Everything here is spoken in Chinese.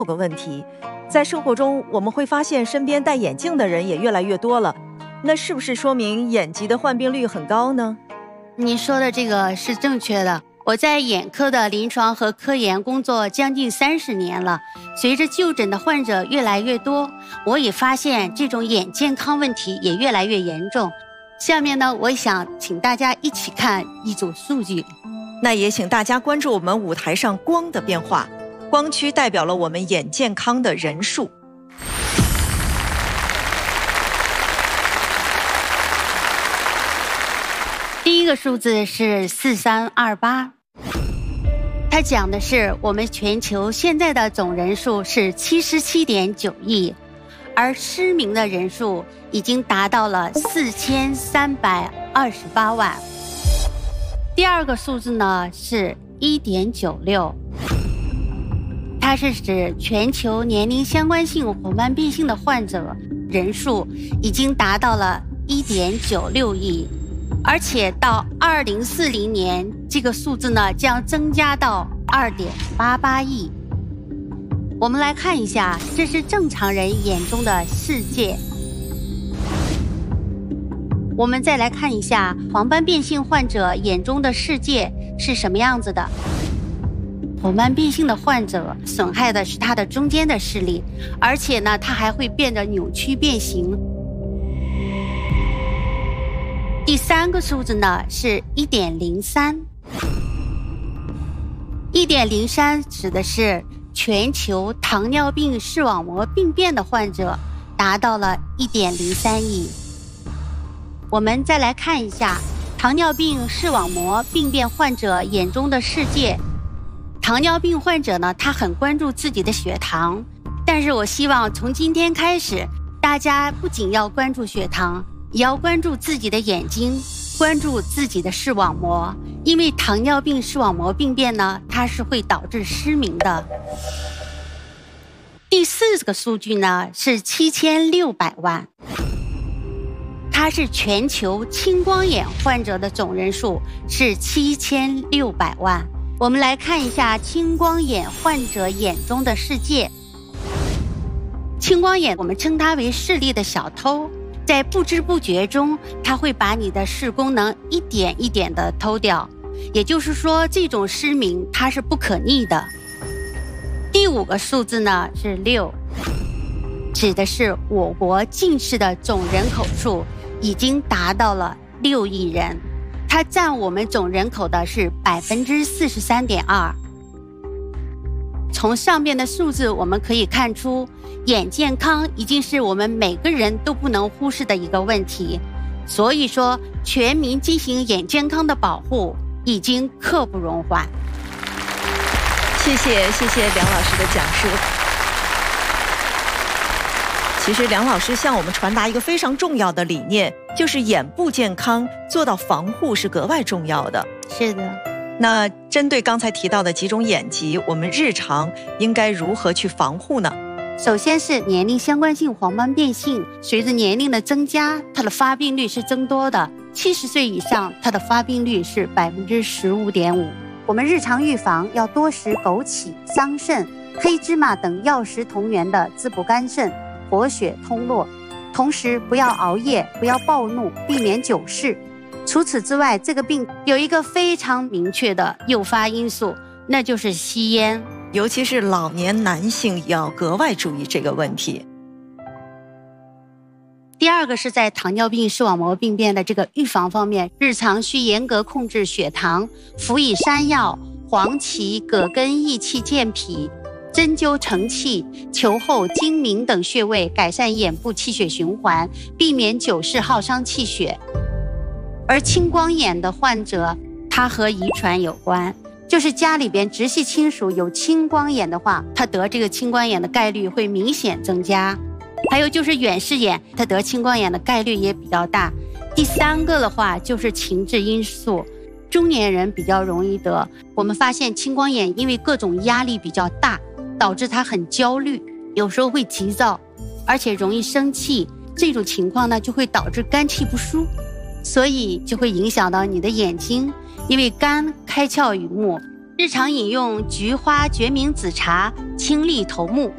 有个问题，在生活中我们会发现身边戴眼镜的人也越来越多了，那是不是说明眼疾的患病率很高呢？ 你说的这个是正确的。我在眼科的临床和科研工作将近30年了，随着就诊的患者越来越多，我也发现这种眼健康问题也越来越严重。下面呢，我想请大家一起看一组数据。 那也请大家关注我们舞台上光的变化，光区代表了我们眼健康的人数。 第一个数字是4328，它讲的是我们全球现在的总人数是77.9亿，而失明的人数已经达到了4328万。第二个数字呢是1.96，它是指全球年龄相关性红斑变性的患者人数已经达到了1.96亿。而且到2040年，这个数字呢将增加到2.88亿。我们来看一下，这是正常人眼中的世界。我们再来看一下黄斑变性患者眼中的世界是什么样子的。黄斑变性的患者损害的是他的中间的视力，而且呢，他还会变得扭曲变形。第三个数字呢是1.03， 1.03指的是全球糖尿病视网膜病变的患者达到了1.03亿。我们再来看一下糖尿病视网膜病变患者眼中的世界。糖尿病患者呢，他很关注自己的血糖，但是我希望从今天开始，大家不仅要关注血糖，也要关注自己的眼睛，关注自己的视网膜，因为糖尿病视网膜病变呢，它是会导致失明的。第四个数据呢是7600万，它是全球青光眼患者的总人数是7600万。我们来看一下青光眼患者眼中的世界。青光眼我们称它为视力的小偷，在不知不觉中，它会把你的视功能一点一点地偷掉。也就是说，这种失明它是不可逆的。第五个数字呢是6，指的是我国近视的总人口数已经达到了6亿人，它占我们总人口的是43.2%。从上边的数字我们可以看出，眼健康已经是我们每个人都不能忽视的一个问题，所以说全民进行眼健康的保护已经刻不容缓。 谢谢梁老师的讲述。其实梁老师向我们传达一个非常重要的理念，就是眼部健康做到防护是格外重要的。 是的。 那针对刚才提到的几种眼疾，我们日常应该如何去防护呢？ 首先是年龄相关性黄斑变性，随着年龄的增加，它的发病率是增多的。70岁以上，它的发病率是15.5%。我们日常预防要多食枸杞、桑葚、黑芝麻等药食同源的滋补肝肾、活血通络，同时不要熬夜，不要暴怒，避免久视。除此之外，这个病有一个非常明确的诱发因素，那就是吸烟， 尤其是老年男性也要格外注意这个问题。 第二个是在糖尿病视网膜病变的这个预防方面，日常需严格控制血糖，辅以山药、黄芪、葛根益气健脾、针灸承气、球后、睛明等穴位，改善眼部气血循环，避免久视耗伤气血。而青光眼的患者，它和遗传有关，就是家里边直系亲属有青光眼的话，他得这个青光眼的概率会明显增加。还有就是远视眼，他得青光眼的概率也比较大。第三个的话就是情志因素，中年人比较容易得。我们发现青光眼因为各种压力比较大，导致他很焦虑，有时候会急躁，而且容易生气。这种情况呢，就会导致肝气不舒，所以就会影响到你的眼睛。因为肝开窍于目，日常饮用菊花决明子茶清利头目，